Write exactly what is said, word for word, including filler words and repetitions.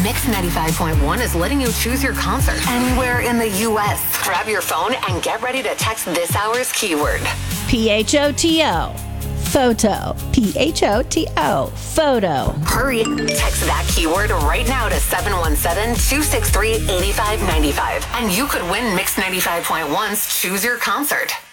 Mix ninety-five point one is letting you choose your concert anywhere in the U S. Grab your phone and get ready to text this hour's keyword. P H O T O. Photo. P H O T O. Photo. Hurry. Text that keyword right now to seven one seven, two six three, eight five nine five. And you could win Mix ninety-five point one's Choose Your Concert.